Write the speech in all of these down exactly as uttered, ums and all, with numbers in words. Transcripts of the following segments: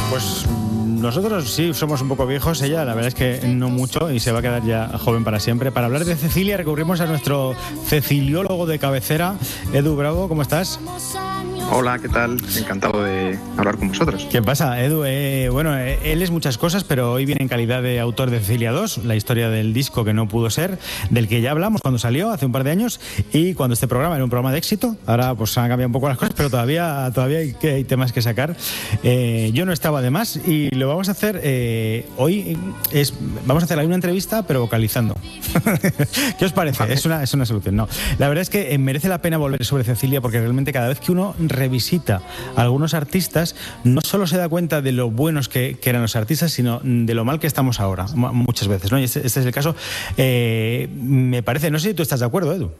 Pues nosotros sí somos un poco viejos, ella la verdad es que no mucho y se va a quedar ya joven para siempre. Para hablar de Cecilia recurrimos a nuestro ceciliólogo de cabecera, Edu Bravo, ¿cómo estás? Hola, ¿qué tal? Encantado de hablar con vosotros. ¿Qué pasa, Edu? Eh, bueno, eh, él es muchas cosas, pero hoy viene en calidad de autor de Cecilia dos, la historia del disco que no pudo ser, del que ya hablamos cuando salió hace un par de años y cuando este programa era un programa de éxito. Ahora pues han cambiado un poco las cosas, pero todavía, todavía hay, que, hay temas que sacar. Eh, yo no estaba de más y lo vamos a hacer eh, hoy. Es, vamos a hacer ahí una entrevista, pero vocalizando. ¿Qué os parece? Vale. Es una, es una solución. No, la verdad es que merece la pena volver sobre Cecilia porque realmente cada vez que uno revisita a algunos artistas, no solo se da cuenta de lo buenos que, que eran los artistas, sino de lo mal que estamos ahora, muchas veces, ¿no? Y este, este es el caso. Eh, me parece, no sé si tú estás de acuerdo, Edu.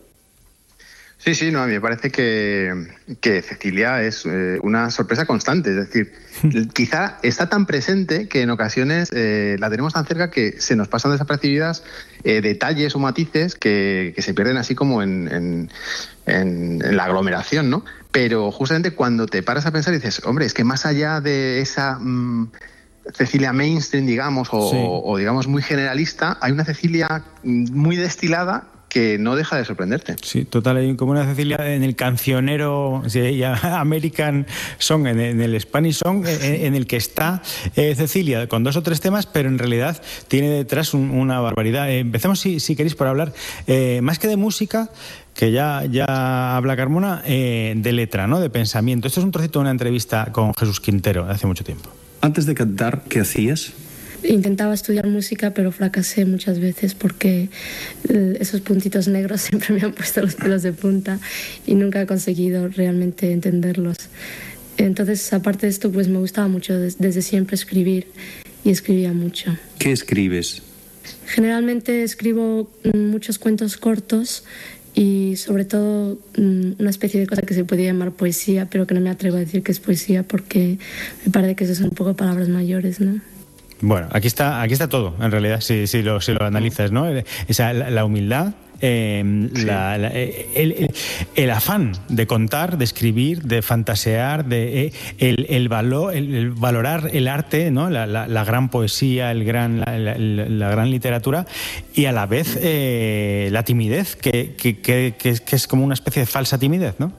Sí, sí, no, a mí me parece que, que Cecilia es eh, una sorpresa constante, es decir, quizá está tan presente que en ocasiones eh, la tenemos tan cerca que se nos pasan desapercibidas eh, detalles o matices que, que se pierden así como en, en, en, en la aglomeración, ¿no? Pero justamente cuando te paras a pensar y dices, hombre, es que más allá de esa mmm, Cecilia mainstream, digamos, o, sí. o digamos muy generalista, hay una Cecilia muy destilada que no deja de sorprenderte. Sí, total, hay como una Cecilia en el cancionero, sí, American Song, en, en el Spanish Song, en, en el que está eh, Cecilia con dos o tres temas, pero en realidad tiene detrás un, una barbaridad. Eh, empecemos, si, si queréis, por hablar, eh, más que de música, que ya, ya habla Carmona, eh, de letra, ¿no? De pensamiento. Esto es un trocito de una entrevista con Jesús Quintero de hace mucho tiempo. Antes de cantar, ¿qué hacías? Intentaba estudiar música, pero fracasé muchas veces porque esos puntitos negros siempre me han puesto los pelos de punta y nunca he conseguido realmente entenderlos. Entonces, aparte de esto, pues me gustaba mucho desde siempre escribir y escribía mucho. ¿Qué escribes? Generalmente escribo muchos cuentos cortos y sobre todo una especie de cosa que se podría llamar poesía, pero que no me atrevo a decir que es poesía porque me parece que eso son un poco palabras mayores, ¿no? Bueno, aquí está, aquí está todo, en realidad, si, si, lo, si lo analizas, ¿no? Esa, la, la humildad, eh, sí. la, la, el, el, el afán de contar, de escribir, de fantasear, de eh, el, el, valor, el, el valorar el arte, ¿no? La, la, la gran poesía, el gran, la, la, la gran literatura y a la vez eh, la timidez, que, que, que, que, que es como una especie de falsa timidez, ¿no?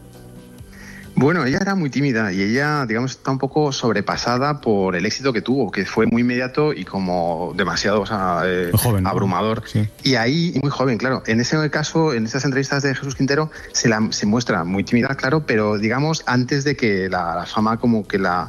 Bueno, ella era muy tímida y ella, digamos, está un poco sobrepasada por el éxito que tuvo, que fue muy inmediato y como demasiado, o sea, eh, joven, abrumador. Sí. Y ahí, muy joven, claro. En ese caso, en esas entrevistas de Jesús Quintero, se, la, se muestra muy tímida, claro, pero digamos, antes de que la, la fama como que la...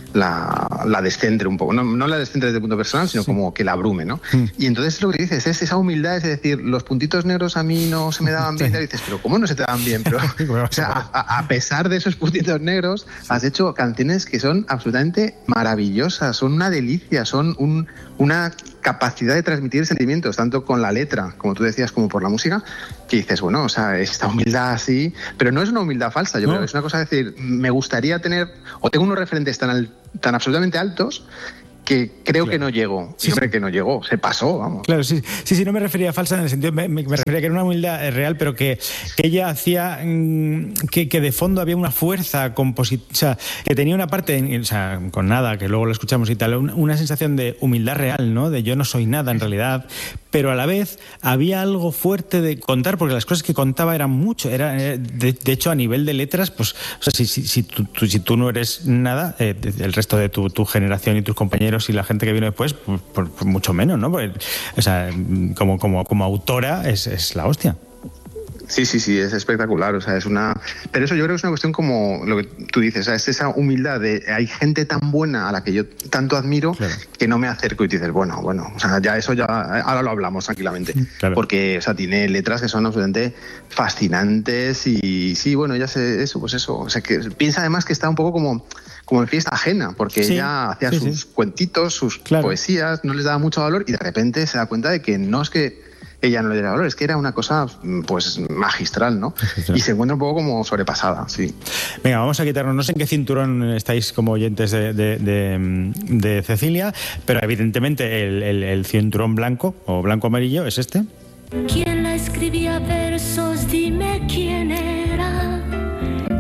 La, la descentre un poco, no, no la descentre desde el punto personal, sino sí. como que la abrume, ¿no? Mm. Y entonces lo que dices es esa humildad, es decir, los puntitos negros a mí no se me daban bien, sí. y dices, pero ¿cómo no se te dan bien? Pero, o sea, a, a pesar de esos puntitos negros, sí. has hecho canciones que son absolutamente maravillosas, son una delicia, son un, una capacidad de transmitir sentimientos, tanto con la letra, como tú decías, como por la música, que dices, bueno, o sea, esta humildad así, pero no es una humildad falsa, yo no. creo que es una cosa de decir, me gustaría tener, o tengo unos referentes tan, al, tan absolutamente altos, que creo claro. que no llegó. Sí, hombre, sí. que no llegó, se pasó, vamos. Claro, sí, sí, sí, no me refería a falsa en el sentido, me, me refería a que era una humildad real, pero que, que ella hacía, que, que de fondo había una fuerza compositiva, o sea, que tenía una parte, o sea, con nada, que luego lo escuchamos y tal, una, una sensación de humildad real, ¿no? De yo no soy nada en realidad, pero a la vez había algo fuerte de contar, porque las cosas que contaba eran mucho, era, de, de hecho, a nivel de letras, pues, o sea, si, si, si, tú, tú, si tú no eres nada, eh, el resto de tu, tu generación y tus compañeros y la gente que vino después, pues, pues, pues mucho menos, ¿no? Porque, o sea, como, como, como autora es, es la hostia. Sí, sí, sí, es espectacular, o sea, es una... Pero eso yo creo que es una cuestión como lo que tú dices, o sea, es esa humildad de hay gente tan buena a la que yo tanto admiro claro. que no me acerco y te dices, bueno, bueno, o sea, ya eso ya, ahora lo hablamos tranquilamente, claro. porque, o sea, tiene letras que son absolutamente fascinantes y sí, bueno, ya sé eso, pues eso, o sea, que piensa además que está un poco como... como en fiesta ajena, porque sí, ella hacía sí, sus sí. cuentitos, sus claro. poesías, no les daba mucho valor y de repente se da cuenta de que no es que ella no le diera valor, es que era una cosa pues magistral, ¿no? Magistral. Y se encuentra un poco como sobrepasada, sí. Venga, vamos a quitarnos, no sé en qué cinturón estáis como oyentes de, de, de, de Cecilia, pero evidentemente el, el, el cinturón blanco o blanco-amarillo es este. ¿Quién la escribía versos? Dime quién era.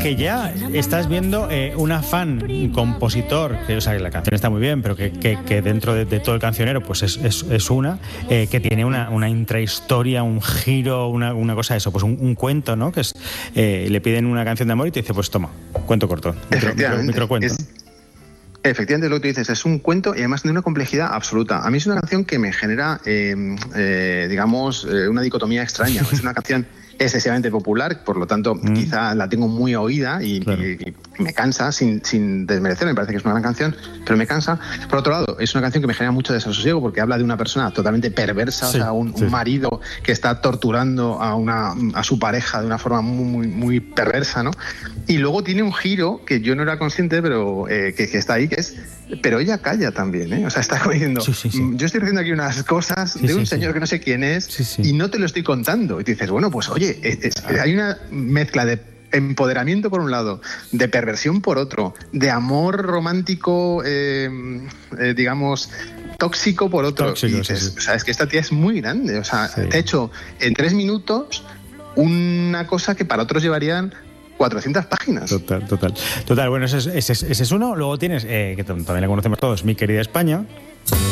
que ya estás viendo eh, un afán compositor, que, o sea, que la canción está muy bien, pero que, que, que dentro de, de todo el cancionero pues es, es, es una, eh, que tiene una, una intrahistoria, un giro, una, una cosa de eso, pues un, un cuento, ¿no? Que es, eh, le piden una canción de amor y te dice, pues toma, cuento corto, micro, micro, microcuento. Es... Efectivamente, lo que tú dices, es un cuento y además de una complejidad absoluta. A mí es una canción que me genera, eh, eh, digamos, eh, una dicotomía extraña. Es una canción excesivamente popular, por lo tanto, mm. quizá la tengo muy oída y, claro. y, y me cansa, sin, sin desmerecer, me parece que es una gran canción, pero me cansa. Por otro lado, es una canción que me genera mucho desasosiego porque habla de una persona totalmente perversa, sí, o sea, un, sí. un marido que está torturando a, una, a su pareja de una forma muy, muy, muy perversa, ¿no? Y luego tiene un giro que yo no era consciente, pero eh, que, que está ahí, que es, pero ella calla también, ¿eh? O sea, está diciendo, sí, sí, sí. yo estoy diciendo aquí unas cosas sí, de un sí, señor sí. que no sé quién es sí, sí. y no te lo estoy contando. Y te dices, bueno, pues oye, es, es, hay una mezcla de empoderamiento por un lado, de perversión por otro, de amor romántico, eh, eh, digamos, tóxico por otro. Tóxico, y dices, sí, sí. o sea, es que esta tía es muy grande. O sea, sí. te he hecho en tres minutos una cosa que para otros llevarían cuatrocientas páginas. Total, total. Total, bueno, ese es, ese es, ese es uno. Luego tienes, eh, que también la conocemos todos, Mi querida España.